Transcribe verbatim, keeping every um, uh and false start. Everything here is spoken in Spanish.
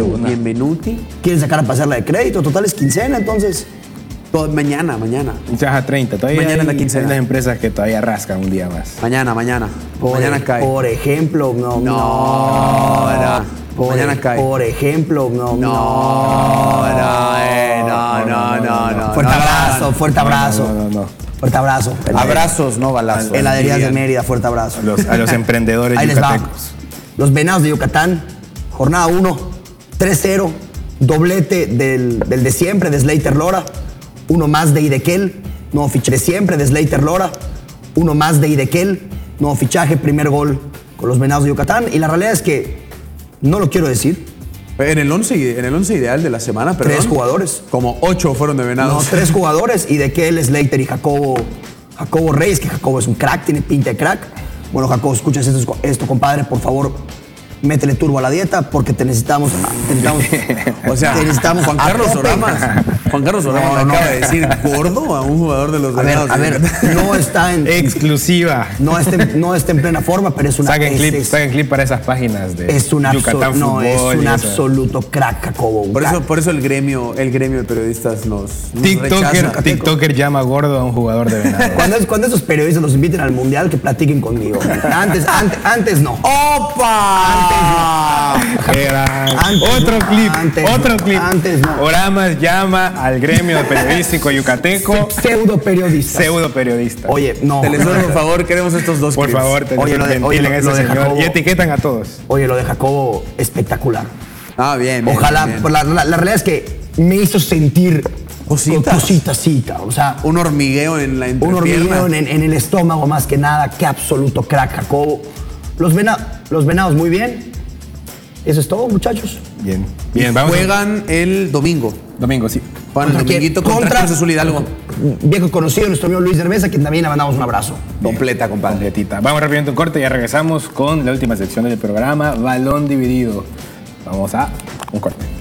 Tribuna. Bienvenuti. ¿Quieren sacar a pasar la de crédito? Total es quincena, entonces. Todo, mañana, mañana. Ya a treinta. Todavía Mañana hay, es la quincena. hay unas empresas que todavía rascan un día más. Mañana, mañana. Por, mañana e- cae. por ejemplo, no. No, no. Por, Mañana e- cae. Por ejemplo, no. No, no, eh, no, no, no, no. Fuerte no, abrazo, no, fuerte abrazo. No, no, no. Fuerte abrazo. no. Abrazos, no balazos. Heladerías de dirían. Mérida, fuerte abrazo. A los, a los emprendedores Ahí les va. yucatecos. Los Venados de Yucatán, jornada uno, tres cero, doblete del, del de siempre, de Slater Lora, uno más de Idequel, nuevo fichaje siempre de Slater Lora, uno más de Idequel, nuevo fichaje, primer gol con los Venados de Yucatán. Y la realidad es que, no lo quiero decir, En el once, en el once ideal de la semana, perdón. tres jugadores. Como ocho fueron de No, Venados. tres jugadores, Idequel, Slater y Jacobo, Jacobo Reyes, que Jacobo es un crack, tiene pinta de crack. Bueno, Jacobo, escuchas esto, esto, compadre, por favor, métele turbo a la dieta porque te necesitamos, te necesitamos, O sea, te necesitamos Juan a Carlos tope. Oramas. Juan Carlos Oramas No, le no. acaba de decir gordo a un jugador de los A ver, Venados. a ver, no está en, Exclusiva. no está en, no está en plena forma, pero es una Saquen es, clip, es, saquen clip para esas páginas de es un, absol- Yucatán no, Fútbol. es un y eso. absoluto crack, Jacobo. un Por crack. eso, por eso el gremio, el gremio de periodistas nos, nos TikToker, rechaza. TikToker llama gordo a un jugador de Venados. Cuando, es- cuando esos periodistas los inviten al mundial, que platiquen conmigo. Antes, antes, antes no. ¡Opa! Era Antes otro no, clip, antes otro no, clip. antes no. Oramas llama al gremio periodístico yucateco Pseudo periodistas. pseudo periodista. Oye, no. Te les doy, por favor, queremos estos dos Por clips. favor, te Oye, lo de- oye, ventilen a lo ese de señor Jacobo. y etiquetan a todos. Oye, lo de Jacobo, espectacular. Ah, bien, bien, Ojalá, bien. pues la, la- la realidad es que me hizo sentir Cositas. cositas, sí, cabrón. O sea, Un hormigueo en la un entrepierna. hormigueo en, en el estómago más que nada. Qué absoluto crack, Jacobo. Los, vena- los venados, muy bien. Eso es todo, muchachos. Bien, Y bien, vamos. a- juegan el domingo. Domingo, sí. Juegan el ¿Contra quién? dominguito contra Cruz Azul Hidalgo. Viejo conocido, nuestro amigo Luis Cerveza, que también le mandamos un abrazo. Completa, compadre. Completita. Vamos rápidamente un corte y ya regresamos con la última sección del programa, Balón Dividido. Vamos a un corte.